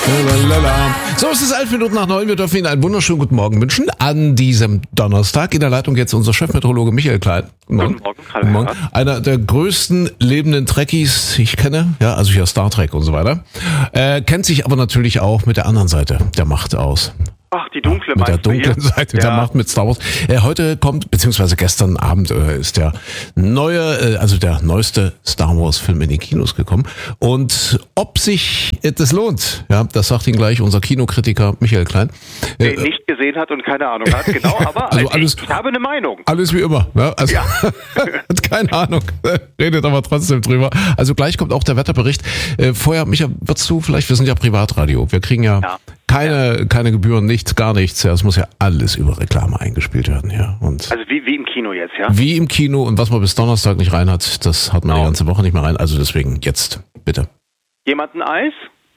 So, es ist 11 Minuten nach 9. Wir dürfen Ihnen einen wunderschönen guten Morgen wünschen an diesem Donnerstag. In der Leitung jetzt unser Chefmeteorologe Michael Klein. Guten Morgen. Guten Morgen. Einer der größten lebenden Trekkies, die ich kenne. Ja, also hier Star Trek und so weiter. Kennt sich aber natürlich auch mit der anderen Seite der Macht aus. Ach, die dunkle mit der dunklen Seite der Macht mit Star Wars. Heute kommt, beziehungsweise gestern Abend ist der neueste Star Wars Film in die Kinos gekommen. Und ob sich das lohnt, ja, das sagt Ihnen gleich unser Kinokritiker Michael Klein. Der ihn nicht gesehen hat und keine Ahnung hat, genau, aber also ich habe eine Meinung. Alles wie immer, ja, also ja. Hat keine Ahnung, redet aber trotzdem drüber. Also gleich kommt auch der Wetterbericht. Vorher, Michael, wir sind ja Privatradio, wir kriegen ja keine Gebühren, gar nichts. Ja, es muss ja alles über Reklame eingespielt werden. Ja. Und also wie im Kino jetzt, ja? Wie im Kino, und was man bis Donnerstag nicht rein hat, das hat man die ganze Woche nicht mehr rein. Also deswegen jetzt, bitte. Jemand ein Eis?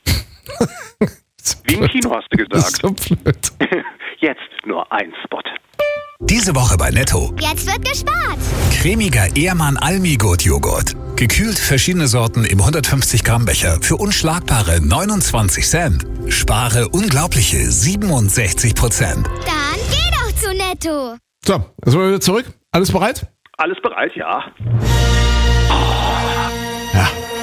Wie im Kino hast du gesagt. Das ist so blöd. Jetzt nur ein Spot. Diese Woche bei Netto. Jetzt wird gespart. Cremiger Ehrmann Almi-Gut Joghurt. Gekühlt verschiedene Sorten im 150 Gramm Becher für unschlagbare 29 Cent. Spare unglaubliche 67%. Dann geh doch zu Netto. So, jetzt sind wir wieder zurück. Alles bereit? Alles bereit, ja. Ja.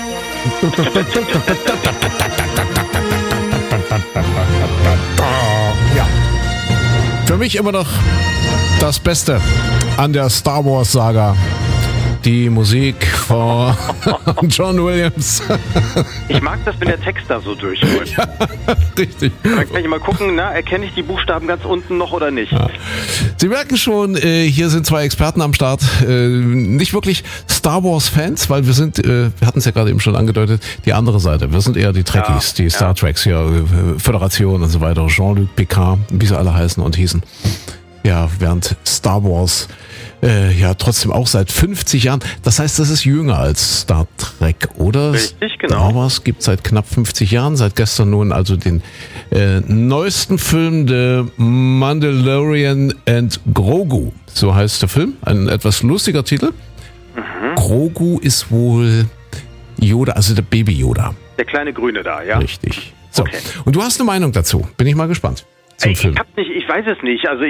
Ja. Für mich immer noch das Beste an der Star Wars Saga. Die Musik von John Williams. Ich mag das, wenn der Text da so durchholt. Ja, richtig. Dann kann ich mal gucken, erkenne ich die Buchstaben ganz unten noch oder nicht? Ja. Sie merken schon, hier sind zwei Experten am Start. Nicht wirklich Star Wars Fans, weil wir hatten es ja gerade eben schon angedeutet, die andere Seite. Wir sind eher die Trekkies, die Star Treks hier, Föderation und so weiter, Jean-Luc Picard, wie sie alle heißen und hießen. Ja, während Star Wars trotzdem auch seit 50 Jahren. Das heißt, das ist jünger als Star Trek, oder? Richtig, genau. Star Wars gibt es seit knapp 50 Jahren. Seit gestern nun also den neuesten Film, The Mandalorian and Grogu. So heißt der Film. Ein etwas lustiger Titel. Mhm. Grogu ist wohl Yoda, also der Baby Yoda. Der kleine Grüne da, ja. Richtig. So. Okay. Und du hast eine Meinung dazu. Bin ich mal gespannt. Ich weiß es nicht. Also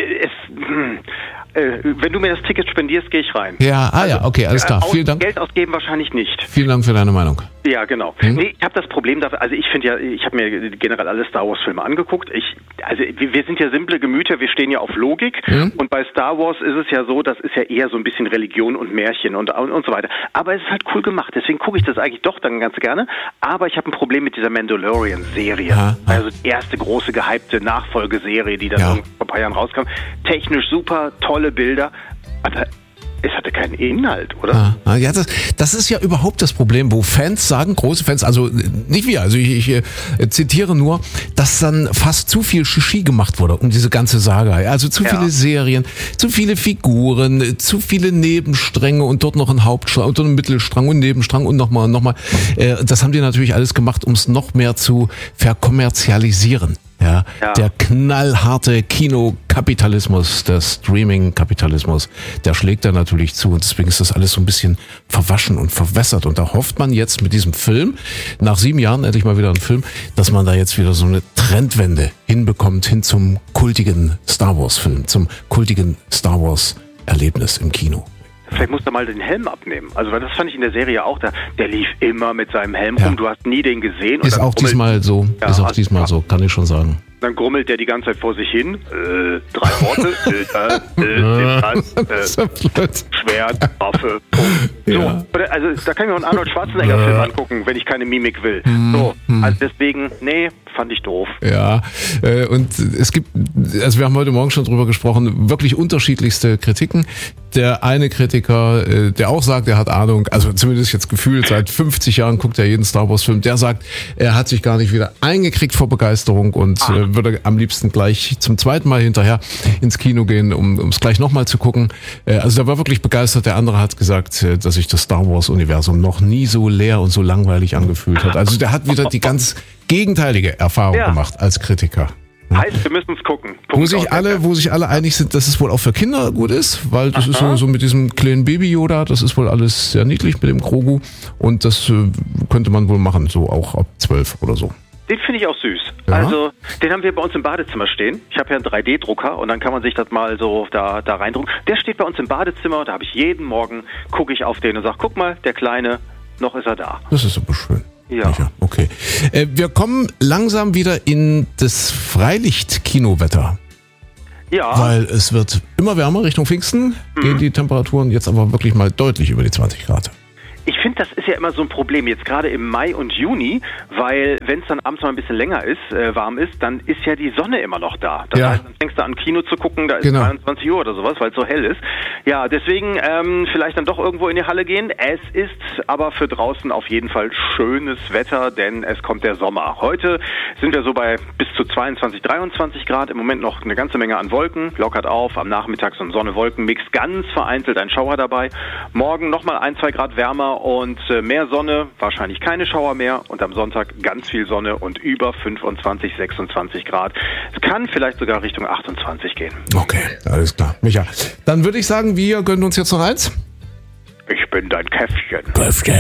wenn du mir das Ticket spendierst, gehe ich rein. Ja, okay, alles klar. Vielen Dank. Geld ausgeben wahrscheinlich nicht. Vielen Dank für deine Meinung. Ja, genau. Nee, ich habe das Problem dafür, also ich habe mir generell alle Star Wars Filme angeguckt. Wir sind ja simple Gemüter, wir stehen ja auf Logik. Und bei Star Wars ist es ja so, das ist ja eher so ein bisschen Religion und Märchen und so weiter. Aber es ist halt cool gemacht, deswegen gucke ich das eigentlich doch dann ganz gerne. Aber ich habe ein Problem mit dieser Mandalorian-Serie. Also die erste große gehypte Nachfolgeserie, die dann vor ein paar Jahren rauskam. Technisch super, tolle Bilder, aber es hatte keinen Inhalt, oder? Ja, das ist ja überhaupt das Problem, wo Fans sagen, große Fans, also nicht wir, also ich zitiere nur, dass dann fast zu viel Shishi gemacht wurde um diese ganze Saga. Also zu viele Serien, zu viele Figuren, zu viele Nebenstränge und dort noch ein Hauptstrang und ein Mittelstrang und ein Nebenstrang und nochmal. Das haben die natürlich alles gemacht, um es noch mehr zu verkommerzialisieren. Ja, der knallharte Kinokapitalismus, der Streaming-Kapitalismus, der schlägt da natürlich zu und deswegen ist das alles so ein bisschen verwaschen und verwässert und da hofft man jetzt mit diesem Film, nach 7 Jahren endlich mal wieder ein Film, dass man da jetzt wieder so eine Trendwende hinbekommt, hin zum kultigen Star Wars-Film, zum kultigen Star Wars-Erlebnis im Kino. Vielleicht muss er mal den Helm abnehmen. Also weil das fand ich in der Serie auch. Der lief immer mit seinem Helm rum. Du hast nie den gesehen. Ist auch diesmal so. So, kann ich schon sagen. Dann grummelt der die ganze Zeit vor sich hin. 3 Worte. Schwert, Waffe, Punkt. So. Also da kann ich mir auch einen Arnold Schwarzenegger-Film angucken, wenn ich keine Mimik will. Also deswegen, fand ich doof. Ja, und es gibt, also wir haben heute Morgen schon drüber gesprochen, wirklich unterschiedlichste Kritiken. Der eine Kritiker, der auch sagt, er hat Ahnung, also zumindest jetzt gefühlt, seit 50 Jahren guckt er jeden Star Wars Film, der sagt, er hat sich gar nicht wieder eingekriegt vor Begeisterung und würde am liebsten gleich zum zweiten Mal hinterher ins Kino gehen, um es gleich nochmal zu gucken. Also der war wirklich begeistert. Der andere hat gesagt, dass sich das Star Wars Universum noch nie so leer und so langweilig angefühlt hat. Also der hat wieder die ganz gegenteilige Erfahrung gemacht als Kritiker. Heißt, wir müssen es gucken. Wo sich alle einig sind, dass es wohl auch für Kinder gut ist, weil das ist so mit diesem kleinen Baby Yoda, das ist wohl alles sehr niedlich mit dem Grogu und das könnte man wohl machen, so auch ab 12 oder so. Den finde ich auch süß. Ja. Also, den haben wir bei uns im Badezimmer stehen. Ich habe ja einen 3D-Drucker und dann kann man sich das mal so da reindrucken. Der steht bei uns im Badezimmer, da habe ich jeden Morgen, gucke ich auf den und sage, guck mal, der Kleine, noch ist er da. Das ist aber schön. Ja. Okay. Wir kommen langsam wieder in das Freilicht-Kinowetter. Ja. Weil es wird immer wärmer Richtung Pfingsten, gehen die Temperaturen jetzt aber wirklich mal deutlich über die 20 Grad. Ich finde, das ist ja immer so ein Problem, jetzt gerade im Mai und Juni, weil wenn es dann abends mal ein bisschen länger ist, warm ist, dann ist ja die Sonne immer noch da. Das heißt, dann fängst du an, Kino zu gucken, da ist 22 Uhr oder sowas, weil es so hell ist. Ja, deswegen vielleicht dann doch irgendwo in die Halle gehen. Es ist aber für draußen auf jeden Fall schönes Wetter, denn es kommt der Sommer. Heute sind wir so bei bis zu 22, 23 Grad, im Moment noch eine ganze Menge an Wolken, lockert auf, am Nachmittag so ein Sonne-Wolken-Mix, ganz vereinzelt ein Schauer dabei. Morgen nochmal 1-2 Grad wärmer und mehr Sonne, wahrscheinlich keine Schauer mehr und am Sonntag ganz viel Sonne und über 25, 26 Grad. Es kann vielleicht sogar Richtung 28 gehen. Okay, alles klar. Micha, dann würde ich sagen, wir gönnen uns jetzt noch eins. Ich bin dein Käffchen.